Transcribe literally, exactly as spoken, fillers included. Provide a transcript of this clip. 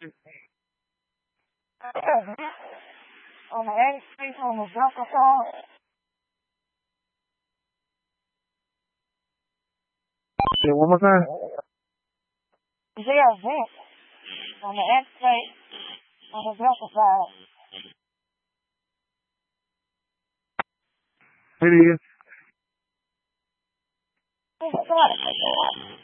On the eighth on the alcohol. Say it one more time. Zero six on the X-ray on the alcohol. It is. It's